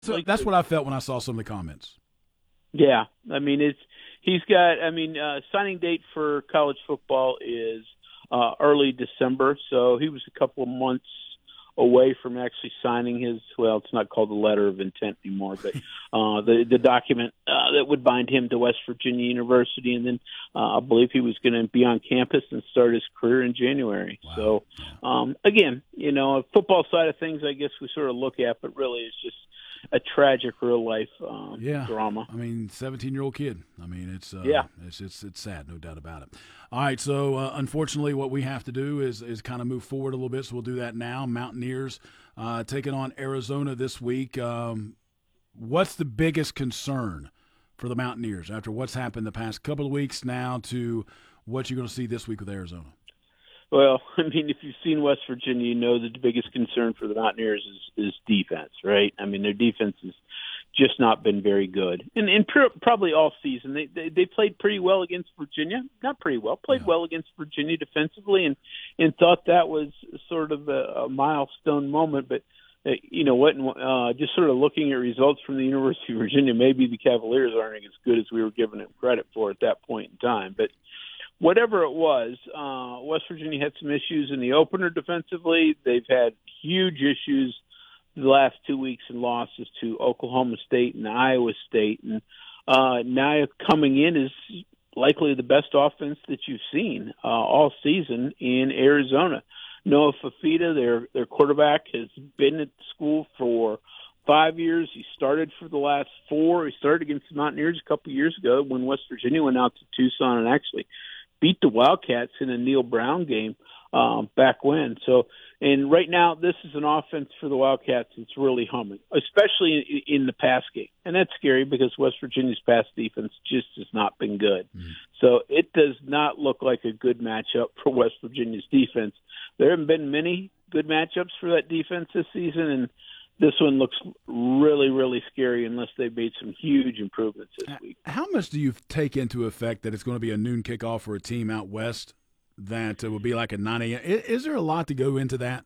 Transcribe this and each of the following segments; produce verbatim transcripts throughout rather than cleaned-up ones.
So like that's what I felt when I saw some of the comments. yeah, I mean it's he's got. I mean, uh, signing date for college football is uh, early December, so he was a couple of months away from actually signing his. Well, it's not called the letter of intent anymore, but uh, the the document uh, that would bind him to West Virginia University, and then uh, I believe he was going to be on campus and start his career in January. Wow. So, Yeah. um, again, you know, football side of things, I guess we sort of look at, but really it's just a tragic real life um, Yeah, drama. I mean, seventeen-year-old kid. I mean, it's uh, Yeah. it's it's it's sad, no doubt about it. All right, so uh, unfortunately, what we have to do is is kind of move forward a little bit. So we'll do that now. Mountaineers uh, taking on Arizona this week. Um, what's the biggest concern for the Mountaineers after what's happened the past couple of weeks now to what you're going to see this week with Arizona? Well, I mean, if you've seen West Virginia, you know that the biggest concern for the Mountaineers is, is defense, right? I mean, their defense has just not been very good, and and pr- probably all season they, they they played pretty well against Virginia, not pretty well, played Yeah. well against Virginia defensively, and and thought that was sort of a, a milestone moment, but. Uh, you know what? Uh, just sort of looking at results from the University of Virginia, maybe the Cavaliers aren't as good as we were giving them credit for at that point in time. But whatever it was, uh, West Virginia had some issues in the opener defensively. They've had huge issues the last two weeks in losses to Oklahoma State and Iowa State. And uh, now coming in is likely the best offense that you've seen uh, all season in Arizona. Noah Fafita, their their quarterback, has been at school for five years. He started for the last four. He started against the Mountaineers a couple of years ago when West Virginia went out to Tucson and actually beat the Wildcats in a Neil Brown game um, back when. So, and right now, this is an offense for the Wildcats that's really humming, especially in, in the pass game. And that's scary because West Virginia's pass defense just has not been good. Mm. So it does not look like a good matchup for West Virginia's defense. There haven't been many good matchups for that defense this season, and this one looks really, really scary unless they made some huge improvements this week. How much do you take into effect that it's going to be a noon kickoff for a team out west that will be like a nine a.m.? Is there a lot to go into that?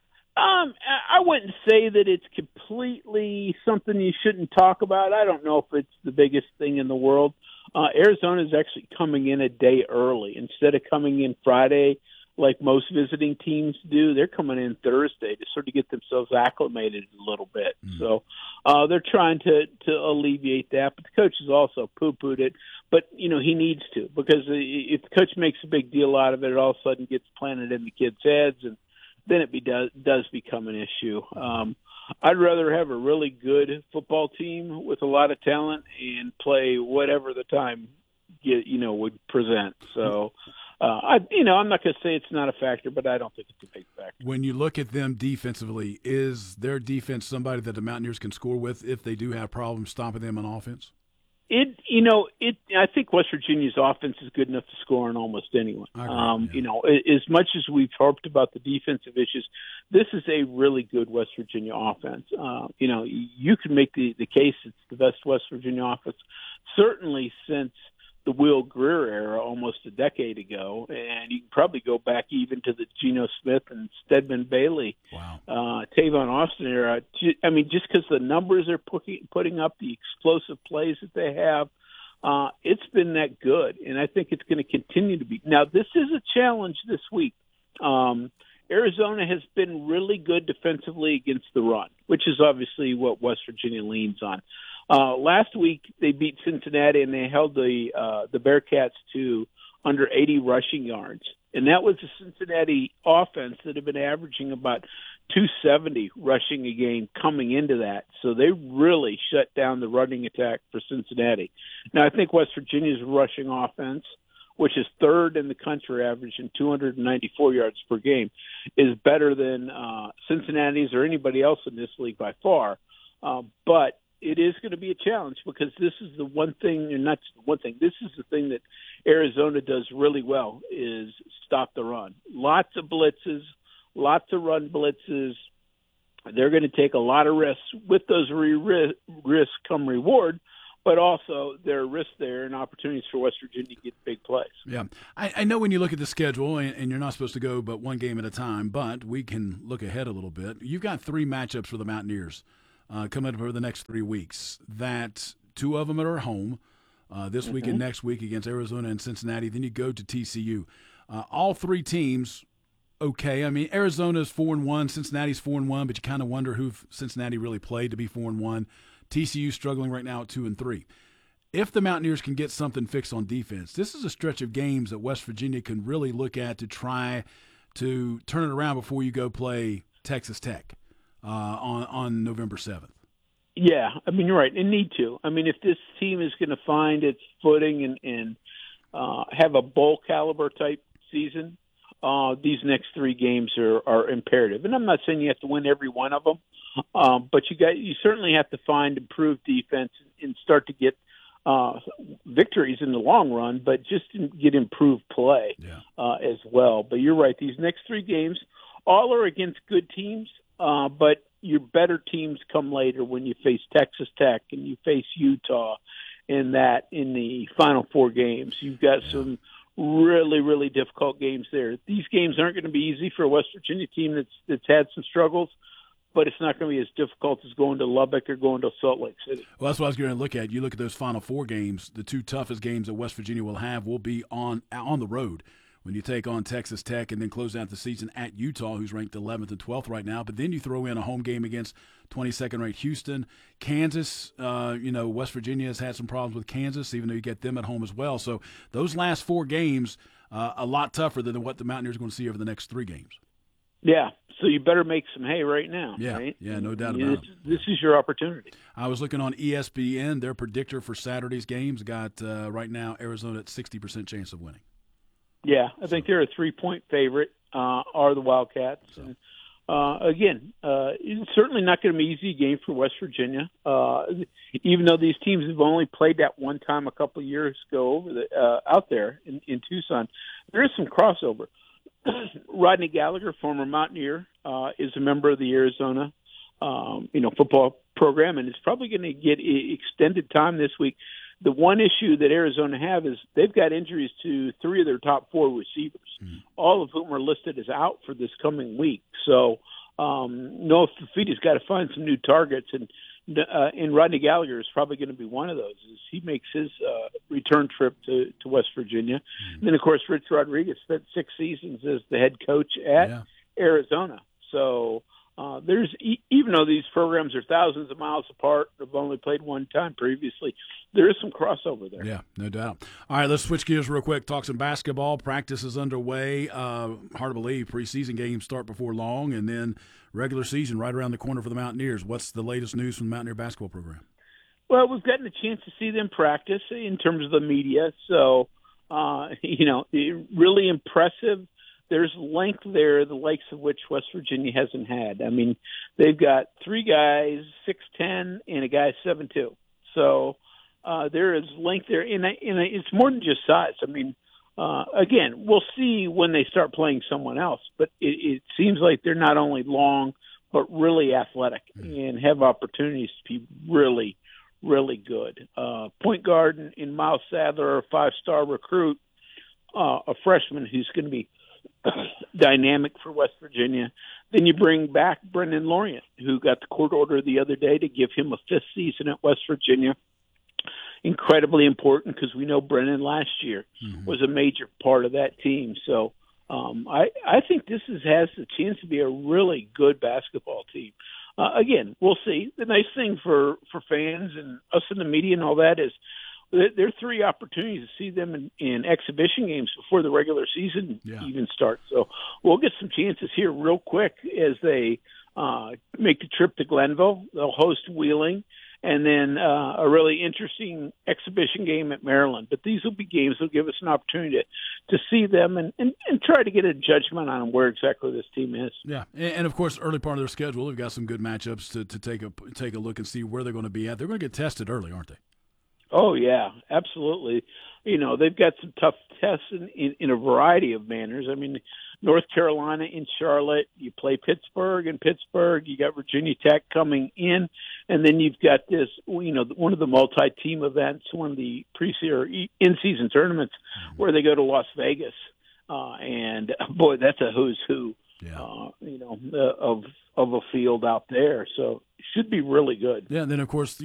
Um, I wouldn't say that it's completely something you shouldn't talk about. I don't know if it's the biggest thing in the world. Uh, Arizona is actually coming in a day early. Instead of coming in Friday like most visiting teams do, they're coming in Thursday to sort of get themselves acclimated a little bit. Mm. So uh, they're trying to, to alleviate that, but the coach has also poo-pooed it. But, you know, he needs to, because if the coach makes a big deal out of it, it all of a sudden gets planted in the kids' heads, and then it be, does, does become an issue. Um, I'd rather have a really good football team with a lot of talent and play whatever the time, get, you know, would present. So, Uh, I, you know, I'm not going to say it's not a factor, but I don't think it's a big factor. When you look at them defensively, is their defense somebody that the Mountaineers can score with if they do have problems stopping them on offense? It, you know, it. I think West Virginia's offense is good enough to score on almost anyone. Agree, um, yeah. You know, as much as we've harped about the defensive issues, this is a really good West Virginia offense. Uh, you know, you can make the, the case it's the best West Virginia offense, certainly since the Will Greer era almost a decade ago, and you can probably go back even to the Geno Smith and Stedman Bailey, wow. uh, Tavon Austin era. I mean, just because the numbers they're putting, putting up, the explosive plays that they have, uh, it's been that good, and I think it's going to continue to be. Now, this is a challenge this week. Um, Arizona has been really good defensively against the run, which is obviously what West Virginia leans on. Uh, last week they beat Cincinnati and they held the uh, the Bearcats to under eighty rushing yards, and that was the Cincinnati offense that had been averaging about two seventy rushing a game coming into that. So they really shut down the running attack for Cincinnati. Now I think West Virginia's rushing offense, which is third in the country, averaging two ninety-four yards per game, is better than uh, Cincinnati's or anybody else in this league by far. Uh, but it is going to be a challenge because this is the one thing, and not the one thing, this is the thing that Arizona does really well is stop the run. Lots of blitzes, lots of run blitzes. They're going to take a lot of risks. With those re- risks come reward, but also there are risks there and opportunities for West Virginia to get big plays. Yeah. I, I know when you look at the schedule, and, and you're not supposed to go but one game at a time, but we can look ahead a little bit. You've got three matchups for the Mountaineers uh, coming up over the next three weeks. That two of them are home uh, this mm-hmm. week and next week against Arizona and Cincinnati. Then you go to T C U. Uh, all three teams, okay. I mean, Arizona's four and one, Cincinnati's four and one, but you kind of wonder who Cincinnati really played to be four and one. T C U struggling right now at two and three. If the Mountaineers can get something fixed on defense, this is a stretch of games that West Virginia can really look at to try to turn it around before you go play Texas Tech uh, on on November seventh. Yeah, I mean, you're right. They need to. I mean, if this team is going to find its footing and, and uh, have a bowl caliber type season, uh, these next three games are, are imperative. And I'm not saying you have to win every one of them, um, but you got you certainly have to find improved defense and start to get uh, victories in the long run, but just get improved play yeah. uh, as well. But you're right. These next three games, all are against good teams, uh, but your better teams come later when you face Texas Tech and you face Utah in that in the final four games. You've got yeah. some really, really difficult games there. These games aren't going to be easy for a West Virginia team that's that's had some struggles, but it's not going to be as difficult as going to Lubbock or going to Salt Lake City. Well, that's what I was going to look at. You look at those final four games, the two toughest games that West Virginia will have will be on on the road when you take on Texas Tech and then close out the season at Utah, who's ranked eleventh and twelfth right now. But then you throw in a home game against twenty-second ranked Houston. Kansas, uh, you know, West Virginia has had some problems with Kansas, even though you get them at home as well. So those last four games, uh, a lot tougher than what the Mountaineers are going to see over the next three games. Yeah, so you better make some hay right now. Yeah, right? yeah, no doubt this, about it. This is your opportunity. I was looking on E S P N. Their predictor for Saturday's games got uh, right now Arizona at sixty percent chance of winning. Yeah, I think they're a three-point favorite, uh, are the Wildcats. So. And, uh, again, uh, it's certainly not going to be an easy game for West Virginia, uh, even though these teams have only played that one time a couple of years ago over the, uh, out there in, in Tucson. There is some crossover. Rodney Gallagher, former Mountaineer, uh, is a member of the Arizona um, you know, football program, and is probably going to get extended time this week. The one issue that Arizona have is they've got injuries to three of their top four receivers, mm. all of whom are listed as out for this coming week. So um, Noah Fifita's got to find some new targets, and uh, and Rodney Gallagher is probably going to be one of those as he makes his uh, return trip to, to West Virginia. Mm. And then, of course, Rich Rodriguez spent six seasons as the head coach at yeah. Arizona. So Uh, there's even though these programs are thousands of miles apart, they've only played one time previously, there is some crossover there. Yeah, no doubt. All right, let's switch gears real quick. Talk some basketball. Practice is underway. Uh, hard to believe preseason games start before long, and then regular season right around the corner for the Mountaineers. What's the latest news from the Mountaineer basketball program? Well, we've gotten a chance to see them practice in terms of the media, so uh, you know, really impressive. There's length there, the likes of which West Virginia hasn't had. I mean, they've got three guys, six ten, and a guy seven two. So uh, there is length there, and, and it's more than just size. I mean, uh, again, we'll see when they start playing someone else, but it, it seems like they're not only long, but really athletic and have opportunities to be really, really good. Uh, point guard in, in Miles Sadler, a five-star recruit, uh, a freshman who's going to be dynamic for West Virginia. Then you bring back Brendan Lorient, who got the court order the other day to give him a fifth season at West Virginia. Incredibly important because we know Brendan last year mm-hmm. was a major part of that team. So um, I, I think this is, has the chance to be a really good basketball team. Uh, again, we'll see. The nice thing for, for fans and us in the media and all that is there are three opportunities to see them in, in exhibition games before the regular season yeah. even starts. So we'll get some chances here real quick as they uh, make the trip to Glenville. They'll host Wheeling, and then uh, a really interesting exhibition game at Maryland. But these will be games that will give us an opportunity to, to see them and, and, and try to get a judgment on where exactly this team is. Yeah, and, and of course, early part of their schedule, they've got some good matchups to, to take a take a look and see where they're going to be at. They're going to get tested early, aren't they? Oh, yeah, absolutely. You know, they've got some tough tests in, in, in a variety of manners. I mean, North Carolina in Charlotte, you play Pittsburgh in Pittsburgh, you got Virginia Tech coming in, and then you've got this, you know, one of the multi-team events, one of the pre-season in-season tournaments mm-hmm. where they go to Las Vegas. Uh, and, boy, that's a who's who Yeah. uh, you know, uh, of of a field out there. So it should be really good. Yeah, and then of course